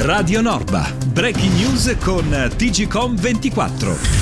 Radio Norba. Breaking news con TGcom 24.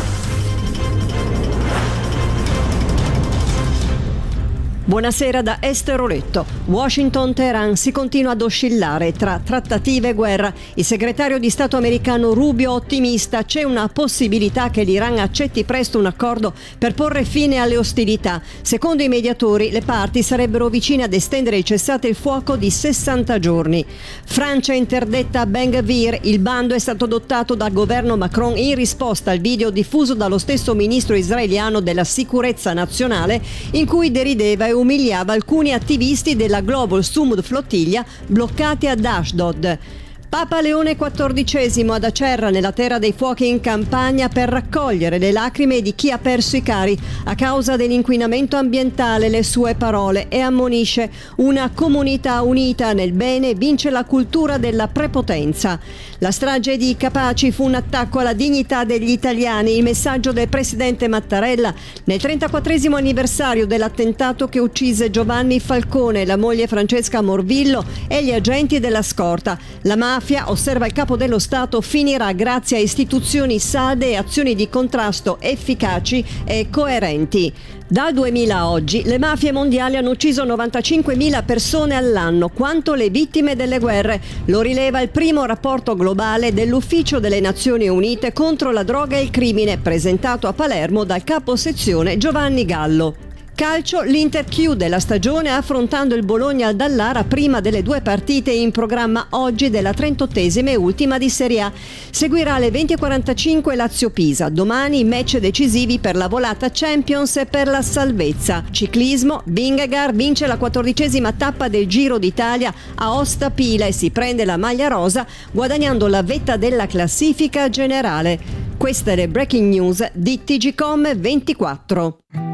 Buonasera da Esther Oretto. Washington-Teheran si continua ad oscillare tra trattative e guerra. Il segretario di Stato americano Rubio ottimista: c'è una possibilità che l'Iran accetti presto un accordo per porre fine alle ostilità. Secondo i mediatori, le parti sarebbero vicine ad estendere il cessate il fuoco di 60 giorni. Francia interdetta Ben-Gvir. Il bando è stato adottato dal governo Macron in risposta al video diffuso dallo stesso ministro israeliano della sicurezza nazionale, in cui derideva e umiliava alcuni attivisti della Global Sumud Flottiglia bloccati ad Ashdod. Papa Leone XIV ad Acerra, nella terra dei fuochi in Campania, per raccogliere le lacrime di chi ha perso i cari a causa dell'inquinamento ambientale. Le sue parole, e ammonisce: una comunità unita nel bene vince la cultura della prepotenza. La strage di Capaci fu un attacco alla dignità degli italiani. Il messaggio del presidente Mattarella nel 34esimo anniversario dell'attentato che uccise Giovanni Falcone, la moglie Francesca Morvillo e gli agenti della scorta. La mafia, osserva il capo dello Stato, finirà grazie a istituzioni salde e azioni di contrasto efficaci e coerenti. Dal 2000 a oggi le mafie mondiali hanno ucciso 95.000 persone all'anno, quanto le vittime delle guerre. Lo rileva il primo rapporto globale dell'Ufficio delle Nazioni Unite contro la droga e il crimine, presentato a Palermo dal capo sezione Giovanni Gallo. Calcio, l'Inter chiude la stagione affrontando il Bologna al Dallara prima delle due partite in programma oggi della 38esima e ultima di Serie A. Seguirà alle 20:45 Lazio-Pisa. Domani i match decisivi per la volata Champions e per la salvezza. Ciclismo, Vingegaard vince la 14esima tappa del Giro d'Italia a Aosta Pila e si prende la maglia rosa, guadagnando la vetta della classifica generale. Queste le breaking news di TGcom 24.